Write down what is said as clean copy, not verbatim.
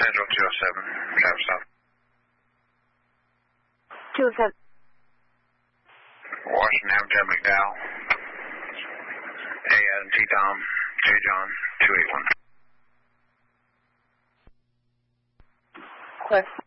Central 207, Travis South. 207. Washington Avenue, McDowell. A Adam T Tom, J John, 281. Request